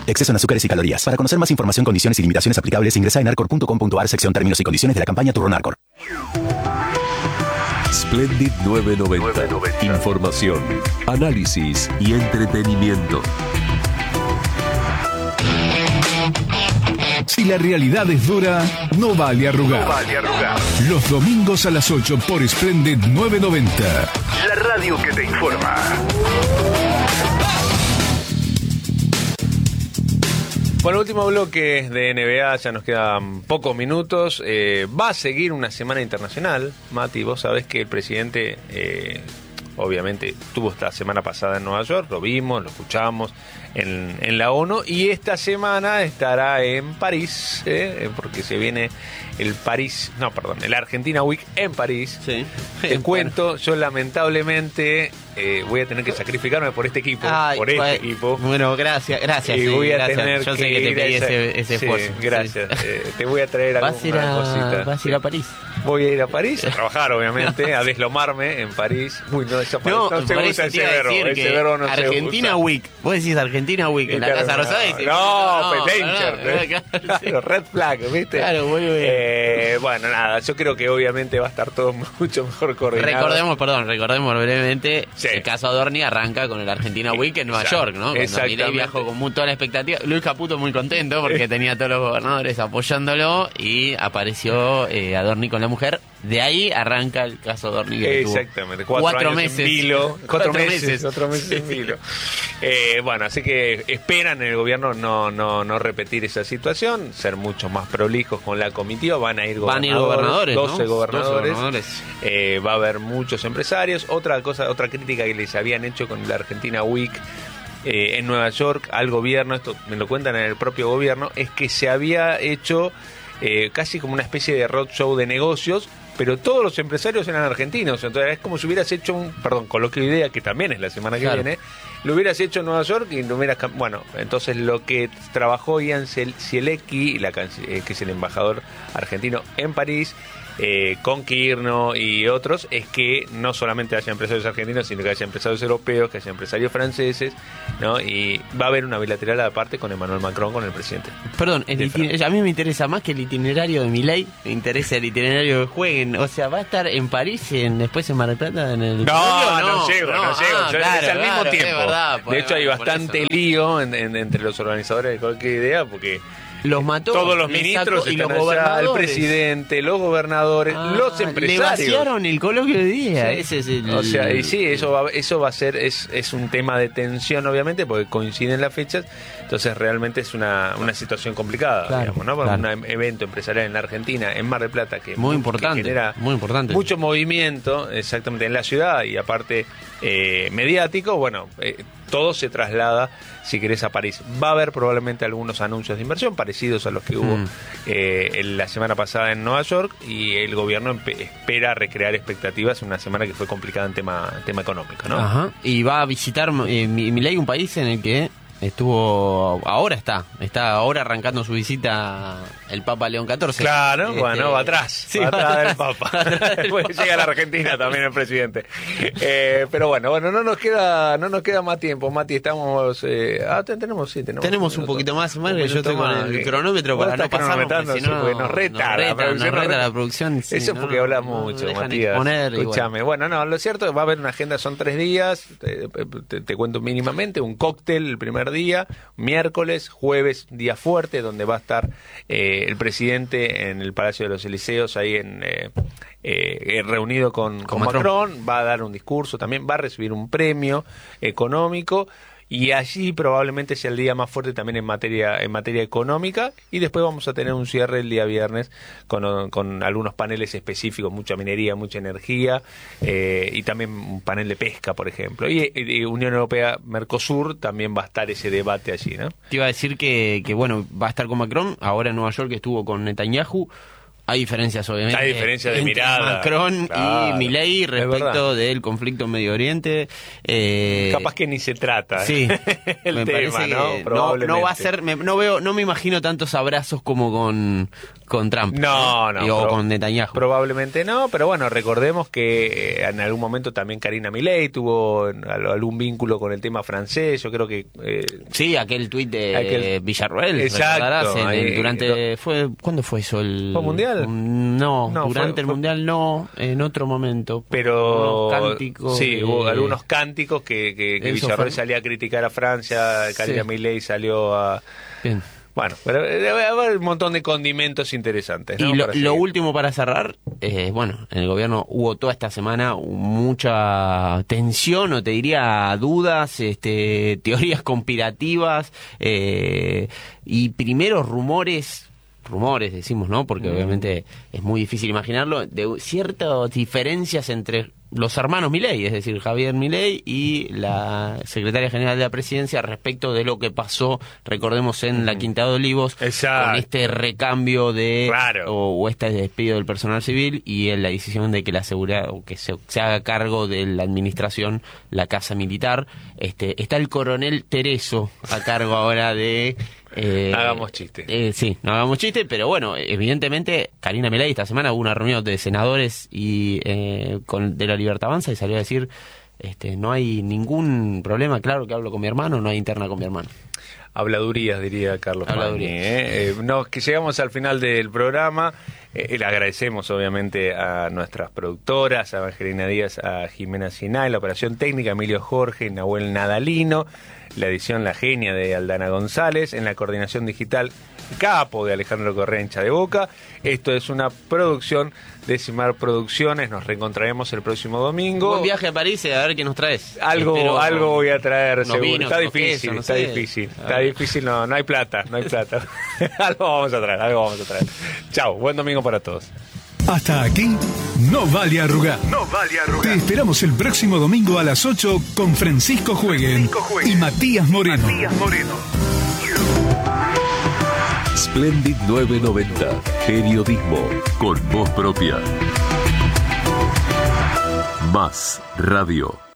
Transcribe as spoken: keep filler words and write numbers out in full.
Exceso en azúcares y calorías. Para conocer más información, condiciones y limitaciones aplicables, ingresa en arcor punto com punto a r, sección términos y condiciones de la campaña Turro Narcor. Splendid novecientos noventa. Información, análisis y entretenimiento. Si la realidad es dura, no vale arrugar. No vale arrugar. Los domingos a las ocho por Splendid novecientos noventa. La radio que te informa. Bueno, último bloque de N B A, ya nos quedan pocos minutos. Eh, va a seguir una semana internacional. Mati, vos sabés que el presidente, eh, obviamente, estuvo esta semana pasada en Nueva York, lo vimos, lo escuchamos en, en la ONU, y esta semana estará en París, eh, porque se viene el París, no, perdón, el Argentina Week en París. Sí. Te cuento, yo lamentablemente eh, voy a tener que sacrificarme por este equipo, Ay, por este bueno, equipo. Bueno, gracias, gracias. Y sí, voy a gracias. tener Yo sé que que te ir pedí a esa- ese, ese sí, esfuerzo. gracias. Sí. Eh, te voy a traer ¿Vas a ir alguna a, cosita. ¿Vas a ir a París? Voy a ir a París a trabajar, obviamente, a deslomarme en París. Uy, no, eso No, no se por usa eso ese te iba a verbo. decir Ese que verbo no se Argentina usa. Week. Vos decís Argentina Week en la Claro, Casa no, Rosada. y decís, No, pues no, danger. no, ¿eh? claro, Claro, red flag, ¿viste? Claro, muy bien. Eh, bueno, nada, yo creo que obviamente va a estar todo mucho mejor coordinado. Recordemos, perdón, recordemos brevemente, Sí. el caso Adorni arranca con el Argentina Week en Nueva Exacto, York, ¿no? Cuando exactamente. Milei viajó con muy- toda la expectativa. Luis Caputo muy contento porque tenía a todos los gobernadores apoyándolo y apareció eh, Adorni con la mujer. De ahí arranca el caso Adorni que tuvo Exactamente, cuatro, cuatro años meses. en vilo, cuatro, Cuatro meses, meses. cuatro meses en vilo. Eh, bueno, así que esperan en el gobierno no, no, no repetir esa situación, ser mucho más prolijos con la comitiva, van a ir Van a ir gobernadores, gobernadores, ¿no? doce gobernadores, doce gobernadores. Eh, va a haber muchos empresarios. Otra cosa, otra crítica que les habían hecho con la Argentina Week eh, en Nueva York al gobierno, esto me lo cuentan en el propio gobierno, es que se había hecho eh, casi como una especie de roadshow de negocios, pero todos los empresarios eran argentinos. Entonces es como si hubieras hecho un, perdón, coloquio de idea, que también es la semana que Claro. viene, lo hubieras hecho en Nueva York y lo hubieras cam- bueno, entonces lo que trabajó Ian Ciel- Cielecki, la, canc- eh, que es el embajador argentino en París, eh, con Kirno y otros, es que no solamente haya empresarios argentinos, sino que haya empresarios europeos, que haya empresarios franceses, ¿no? Y va a haber una bilateral aparte con Emmanuel Macron, con el presidente. Perdón, el de itiner- a mí me interesa más que el itinerario de Milei, me interesa el itinerario de Jueguen. O sea, ¿va a estar en París y en, después en Mar del Plata en el No, Colombio? no, llego, no, llego. ah, Yo- claro, es al mismo claro, tiempo. es verdad, por- de hecho, hay por bastante eso, ¿no? lío en- en- entre los organizadores de cualquier idea, porque Los mató, todos los les ministros sacó- y están los allá, el gobernadores. presidente, los gobernadores, Ah, los le empresarios. vaciaron el coloquio de día. Sí. Ese es el... O sea, y sí, eso va, eso va a ser, es, es un tema de tensión, obviamente, porque coinciden las fechas, entonces realmente es una, una situación complicada, Claro, digamos, ¿no? Para claro. un evento empresarial en la Argentina, en Mar del Plata, que, Muy que importante, genera muy importante. mucho movimiento, exactamente, en la ciudad y aparte eh, mediático, bueno, eh, todo se traslada, si querés, a París. Va a haber probablemente algunos anuncios de inversión parecidos a los que hubo Mm. eh, en la semana pasada en Nueva York, y el gobierno empe- espera recrear expectativas en una semana que fue complicada en tema, tema económico, ¿no? Ajá. Y va a visitar eh, Mi- Milei, un país en el que estuvo, ahora está, está ahora arrancando su visita el Papa León catorce. Claro, Este, bueno, va atrás, sí, va va atrás del atrás, Papa. va atrás del Después Papa. llega a la Argentina también el presidente. Eh, pero bueno, bueno, no nos queda, no nos queda más tiempo, Mati. Estamos, eh, ah, te- tenemos, sí, tenemos. Tenemos un minuto. poquito más, Un Mario, yo minuto estoy con más, el que- cronómetro Vos para no estás pasarnos, cronometrando, porque si sí, no, porque nos reta, nos la reta, producción nos nos reta reta. la producción. sí, Eso es no, porque no, hablamos no mucho, dejan Matías. exponer, y bueno. Escúchame. Bueno, no, lo cierto, va a haber una agenda, son tres días, te, te- te cuento mínimamente, un cóctel el primer día, miércoles, jueves, día fuerte, donde va a estar eh, el presidente en el Palacio de los Elíseos, ahí en eh, eh, reunido con, con Con Macron. Macron, va a dar un discurso también, va a recibir un premio económico. Y allí probablemente sea el día más fuerte también en materia en materia económica, y después vamos a tener un cierre el día viernes con, con algunos paneles específicos, mucha minería, mucha energía, eh, y también un panel de pesca, por ejemplo. Y, y Unión Europea-Mercosur también va a estar ese debate allí, ¿no? Te iba a decir que, que, bueno, va a estar con Macron, ahora en Nueva York estuvo con Netanyahu. Hay diferencias, obviamente. Hay diferencias de entre mirada. Macron Claro, y Milei es respecto verdad. del conflicto en Medio Oriente. Eh, Capaz que ni se trata. Sí, el me tema, parece ¿no? que no, Probablemente. no va a ser, me, no veo, no me imagino tantos abrazos como con, con Trump. No, no. Y- o pro- con Netanyahu. Probablemente no, pero bueno, recordemos que eh, en algún momento también Karina Milei tuvo eh, algún vínculo con el tema francés. Yo creo que eh, Sí, aquel tuit de Aquel- Villarroel, Exacto, recordarás, en el- ahí- durante fue ¿cuándo fue eso? El ¿Fue mundial? Mm, No, No, durante fue- el fue- mundial no, en otro momento. pero Unos cánticos. sí, de- hubo algunos cánticos que, que, que Enzo Villarroel Fer- salía a criticar a Francia, Karina Sí. Milei salió a... Bien. Bueno, pero eh, debe haber un montón de condimentos interesantes, ¿no? Y lo, Para lo seguir. último para cerrar, eh, bueno, en el gobierno hubo toda esta semana mucha tensión, o te diría dudas, este, teorías conspirativas eh, y primeros rumores, rumores decimos, ¿no? Porque Mm. obviamente es muy difícil imaginarlo, de ciertas diferencias entre los hermanos Milei, es decir, Javier Milei y la secretaria general de la presidencia respecto de lo que pasó, recordemos, en la Quinta de Olivos, Exacto. con este recambio de Claro. o, o este despido del personal civil y en la decisión de que la seguridad o que se, se haga cargo de la administración la casa militar. Este está el coronel Tereso a cargo ahora de eh, Hagamos chiste. eh, sí, no hagamos chiste, pero bueno, evidentemente Karina Milei esta semana hubo una reunión de senadores y eh, con de la Libertad Avanza y salió a decir este no hay ningún problema, claro que hablo con mi hermano, no hay interna con mi hermano. Habladurías, diría Carlos Habladurías. Magni, ¿eh? Eh, no, que llegamos al final del programa. Eh, le agradecemos, obviamente, a nuestras productoras, a Evangelina Díaz, a Jimena Sinay, la operación técnica, Emilio Jorge, Nahuel Nadalino, la edición La Genia de Aldana González, en la coordinación digital Capo de Alejandro Correa, hincha de Boca. Esto es una producción de Simar Producciones. Nos reencontraremos el próximo domingo. Buen viaje a París, a ver qué nos traes. Algo, Espero algo voy a traer, unos seguro. vinos, Está unos difícil, quesos, no está sé. difícil. A Está ver. difícil, no, no hay plata, no hay plata. Algo vamos a traer, algo vamos a traer. Chao, buen domingo para todos. Hasta aquí, no vale arrugar. No vale Te arrugar. esperamos el próximo domingo a las ocho con Francisco Jueguen Francisco Jueguen y Matías Moreno. Matías Moreno. Splendid novecientos noventa. Periodismo con voz propia. Más Radio.